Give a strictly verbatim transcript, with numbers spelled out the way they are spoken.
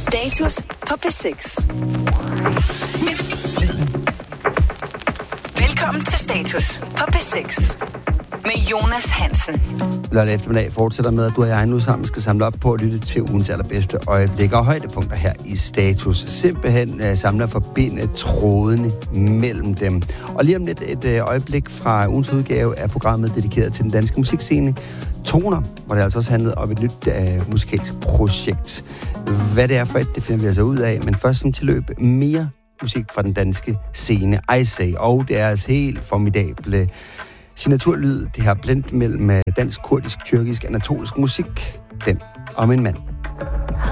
Status på P seks. Velkommen til Status på P seks med Jonas Hansen. Lørdag eftermiddag fortsætter med, at du og jeg nu sammen skal samle op på at lytte til ugens allerbedste øjeblikke og højdepunkter her i Status. Simpelthen uh, samle og forbinde trådene mellem dem. Og lige om lidt et uh, øjeblik fra ugens udgave af programmet dedikeret til den danske musikscene Toner, hvor det altså også handlede om et nyt uh, musikalsk projekt. Hvad det er for et, det finder vi altså ud af, men først som tilløb mere musik fra den danske scene, I Say, og det er altså helt formidable signaturlyd, det her blend mellem dansk, kurdisk, tyrkisk, anatolisk musik, den om en mand.